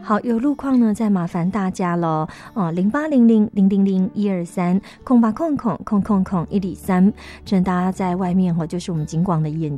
好，有路况呢，再麻烦大家了0800000123，0800000123，趁大家在外面就是我们警广的眼